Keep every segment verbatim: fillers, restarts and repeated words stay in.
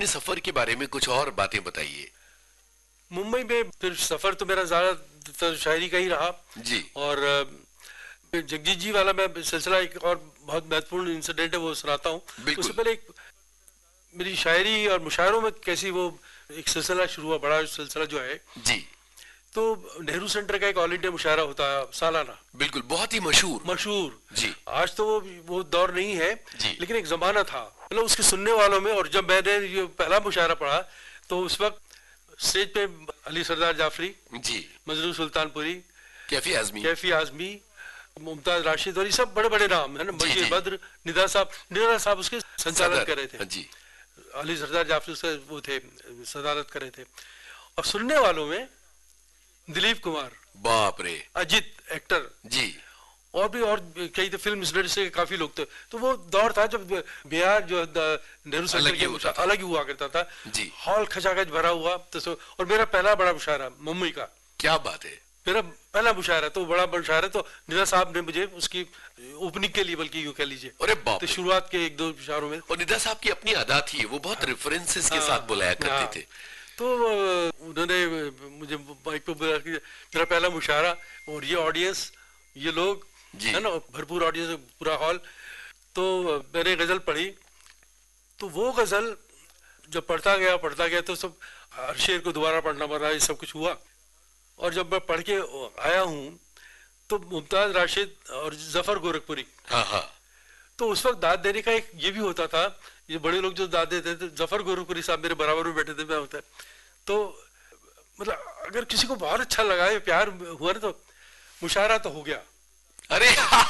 अपने सफर के बारे में कुछ और बातें बताइए। मुंबई में फिर सफर तो मेरा ज्यादातर शायरी का ही रहा जी। और जगजीत जी वाला मैं सिलसिला एक और बहुत महत्वपूर्ण इंसिडेंट है वो सुनाता हूँ। उससे पहले एक मेरी शायरी और मुशायरों में कैसी वो एक सिलसिला शुरू हुआ, बड़ा सिलसिला जो है जी। तो नेहरू सेंटर का एक ऑल इंडिया मुशायरा होता है सालाना, बिल्कुल, बहुत ही मशहूर मशहूर जी। आज तो वो वो दौर नहीं है जी। लेकिन एक जमाना था, मतलब उसके सुनने वालों में। और जब मैंने ये पहला मुशायरा पढ़ा तो उस वक्त स्टेज पे अली सरदार जाफरी जी, मजरू सुल्तानपुरी, कैफी आजमी कैफी आजमी, मुमताज राशिद और ये सब बड़े बड़े नाम है ना, बशीर बद्र, निदा साहब निदा साहब उसके संचालन कर रहे थे जी। अली सरदार जाफरी उसके वो थे, सदारत कर रहे थे। और सुनने वालों में दिलीप कुमार, बाप रे, अजित एक्टर जी, और भी और कई थे, फिल्म इंडस्ट्री के काफी लोग थे। तो वो दौर था जब बिहार जो नेहरू सेंटर के अलग ही हुआ करता था जी। हॉल खचाखच भरा हुआ। तो और मेरा पहला बड़ा मुशायरा मुंबई का। क्या बात है, मेरा पहला मुशायरा तो बड़ा मुशायरा तो निदा साहब ने मुझे उसकी ओपनिंग के लिए, बल्कि यूं कह लीजिए, अरे बाप, तो शुरुआत के एक दो मुशायरों में। और निदा साहब की अपनी अदा थी, वो बहुत रेफरेंसेस के साथ बुलाया करते थे। तो उन्होंने मुझे माइक पे बुलाया कि मेरा पहला मुशायरा और ये ऑडियंस, ये लोग है ना, भरपूर ऑडियंस, पूरा हॉल। तो मैंने गजल पढ़ी, तो वो गजल जब पढ़ता गया पढ़ता गया तो सब हर शेर को दोबारा पढ़ना पड़ा, ये सब कुछ हुआ। और जब मैं पढ़ के आया हूँ तो मुमताज राशिद और जफर गोरखपुरी, हाँ हाँ, तो उस वक्त दाद देने का एक ये भी होता था, ये बड़े लोग जो दाद देते थे, जफर गोरखपुरी साहब मेरे बराबर में बैठे थे, मैं होता है। तो मतलब अगर किसी को बहुत अच्छा लगा, ये प्यार हुआ ना, तो मुशायरा तो हो गया। अरे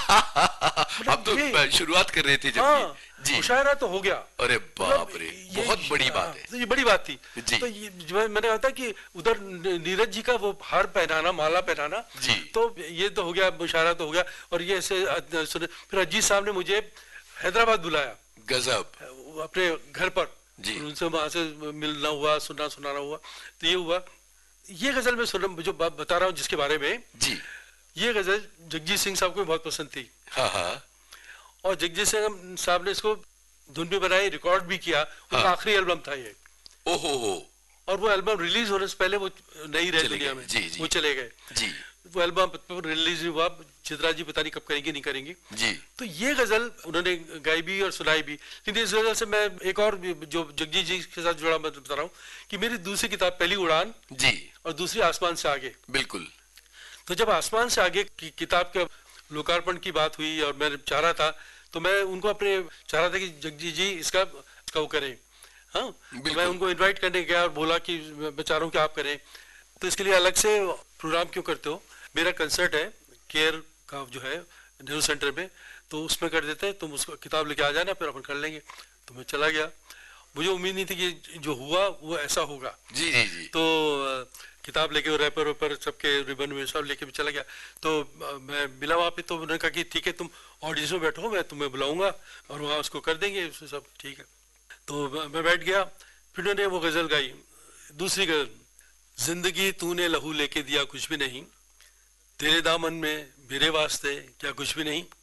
अब तो शुरुआत कर रहे थे जब हाँ, जी, मुशायरा तो हो गया। अरे बाप रे, बहुत बड़ी बात है। तो ये बड़ी बात थी जी। तो ये मैंने कहा था कि उधर नीरज जी का वो हार पहनाना, माला पहनाना जी, तो ये तो हो गया, मुशायरा तो हो गया। और ये ऐसे सुने, फिर अजीत साहब ने मुझे हैदराबाद बुलाया, गजब, अपने घर पर जी, उनसे वहां से मिलना हुआ, सुनना सुनाना हुआ। तो ये हुआ, ये गजल में सुन जो बात बता रहा हूँ जिसके बारे में जी, ये गजल जगजीत सिंह साहब को बहुत पसंद थी। हाँ हाँ, और जगजीत सिंह साहब ने इसको धुन भी बनाई, रिकॉर्ड भी किया। हाँ, उनका आखिरी एल्बम था ये। ओहो हो। और वो एल्बम रिलीज होने से पहले वो नहीं रहे दुनिया में, जी, जी, वो चले गए जी। वो एल्बम रिलीज हुआ, चित्रा जी पता नहीं कब करेंगे, नहीं करेंगी जी। तो ये गजल उन्होंने गाई भी और सुनाई भी। लेकिन इस गजल से मैं एक और जो जगजीत जी के साथ जुड़ा मैं बता रहा हूँ कि मेरी दूसरी किताब पहली उड़ान जी, और दूसरी आसमान से आगे। बिल्कुल। तो जब आसमान से आगे की किताब के लोकार्पण की बात हुई और मैं चाह रहा था, तो मैं उनको अपने चाह रहा था कि जगजीत जी इसका इसका वो करें। हाँ, तो मैं उनको इनवाइट करने गया और बोला कि मैं चाह रहा हूँ कि आप करें। तो इसके लिए अलग से प्रोग्राम क्यों करते हो, मेरा कंसर्ट है केयर का जो है नेहरू सेंटर में, तो उसमें कर देते हैं, तुम उसको किताब लेके आ जाना, फिर अपन कर लेंगे। तो मैं चला गया, मुझे उम्मीद नहीं थी कि जो हुआ वो ऐसा होगा। जी जी जी। तो किताब लेके रैपर ऊपर सबके रिबन में सब लेके भी चला गया। तो मैं मिला वहाँ पे, तो उन्होंने कहा कि ठीक है तुम ऑडियंस में बैठो, मैं तुम्हें बुलाऊंगा और वहाँ उसको कर देंगे सब, ठीक है। तो मैं बैठ गया, फिर उन्होंने वो गजल गाई, दूसरी गजल, जिंदगी तूने लहू लेके दिया कुछ भी नहीं, तेरे दामन में मेरे वास्ते क्या कुछ भी नहीं।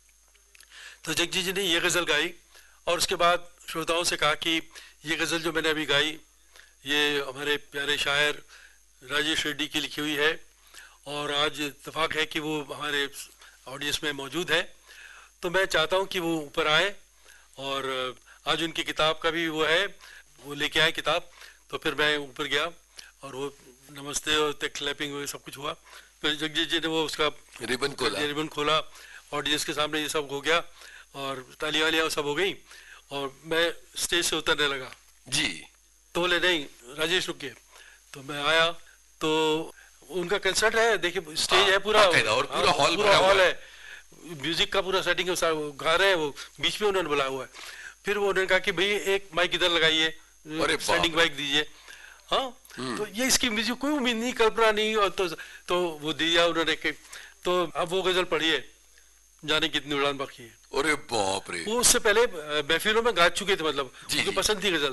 तो जगजीत जी ने ये गजल गाई और उसके बाद श्रोताओं से कहा कि ये गजल जो मैंने अभी गाई ये हमारे प्यारे शायर राजेश रेड्डी की लिखी हुई है और आज इत्तेफाक है कि वो हमारे ऑडियंस में मौजूद है। तो मैं चाहता हूं कि वो ऊपर आए और आज उनकी किताब का भी वो है, वो लेके आए किताब। तो फिर मैं ऊपर गया और वो नमस्ते और क्लैपिंग हुई, सब कुछ हुआ। फिर जगजीत जी ने वो उसका रिबन खोला रिबन खोला ऑडियंस के सामने, ये सब हो गया और तालियां वालियां सब हो गई और मैं स्टेज से उतरने लगा जी। तो बोले नहीं राजेश रुक गए। तो मैं आया तो उनका कंसर्ट है, देखिए स्टेज है पूरा और पूरा हॉल पूरा हॉल है, म्यूजिक का पूरा सेटिंग है, गा रहे हैं, वो बीच में उन्होंने बुलाया हुआ है। फिर वो उन्होंने कहा कि भाई एक माइक इधर लगाइए, स्टैंडिंग माइक दीजिए। हाँ, तो ये इसकी म्यूजिक कोई उम्मीद नहीं, कल्पना नहीं, और तो तो वो दिया उन्होंने के। तो अब वो गजल पढ़िए, जाने कितनी उड़ान बाकी है। अरे बाप रे, वो उससे पहले महफिलों में गा चुके थे, मतलब उनको पसंद थी गजल।